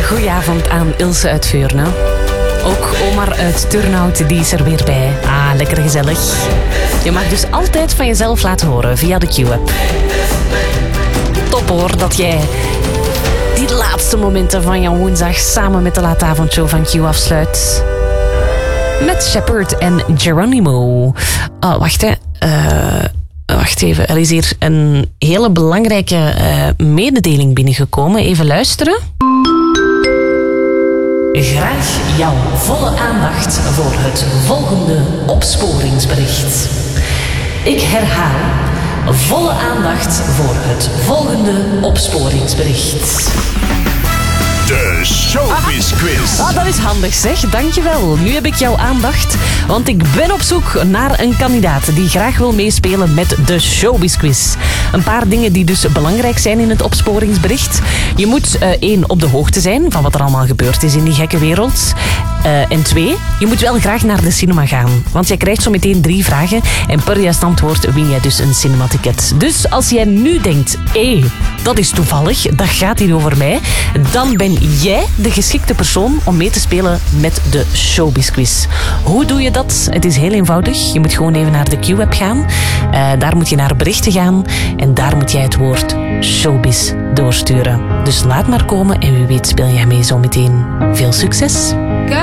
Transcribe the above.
Goedenavond aan Ilse uit Veurne. Ook Omar uit Turnhout, die is er weer bij. Ah, lekker gezellig. Je mag dus altijd van jezelf laten horen via de Q-app. Top hoor, dat jij die laatste momenten van jouw woensdag samen met de laatavondshow van Q afsluit. Met Shepard en Geronimo. Wacht even, er is hier een hele belangrijke mededeling binnengekomen. Even luisteren. Graag jouw volle aandacht voor het volgende opsporingsbericht. Ik herhaal, volle aandacht voor het volgende opsporingsbericht. De Showbiz Quiz. Dat is handig zeg, dankjewel. Nu heb ik jouw aandacht, want ik ben op zoek naar een kandidaat die graag wil meespelen met de Showbiz Quiz. Een paar dingen die dus belangrijk zijn in het opsporingsbericht. Je moet 1, op de hoogte zijn van wat er allemaal gebeurd is in die gekke wereld. En 2, je moet wel graag naar de cinema gaan. Want jij krijgt zo meteen 3 vragen en per juist antwoord win jij dus een cinematicket. Dus als jij nu denkt, dat is toevallig, dat gaat hier over mij, dan ben jij de geschikte persoon om mee te spelen met de Showbiz Quiz. Hoe doe je dat? Het is heel eenvoudig. Je moet gewoon even naar de Q-app gaan. Daar moet je naar berichten gaan en daar moet jij het woord Showbiz doorsturen. Dus laat maar komen en wie weet speel jij mee zo meteen. Veel succes!